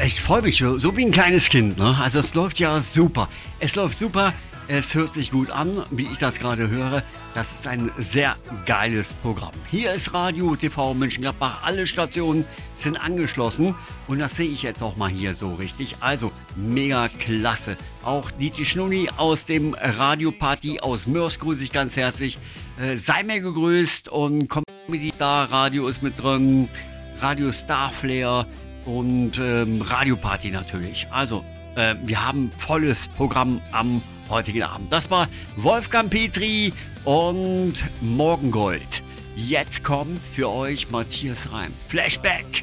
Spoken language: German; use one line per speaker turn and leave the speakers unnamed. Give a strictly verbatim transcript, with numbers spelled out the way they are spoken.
ich freue mich so, so wie ein kleines Kind. Ne? Also es läuft ja super. Es läuft super. Es hört sich gut an, wie ich das gerade höre. Das ist ein sehr geiles Programm. Hier ist Radio T V Mönchengladbach. Alle Stationen sind angeschlossen. Und das sehe ich jetzt auch mal hier so richtig. Also mega klasse. Auch Dieter Schnulli aus dem Radioparty aus Mörs grüße ich ganz herzlich. Äh, sei mir gegrüßt und Comedy Star Radio ist mit drin. Radio Starflare und ähm, Radioparty natürlich. Also äh, wir haben volles Programm am heutigen Abend. Das war Wolfgang Petri und Morgengold. Jetzt kommt für euch Matthias Reim. Flashback.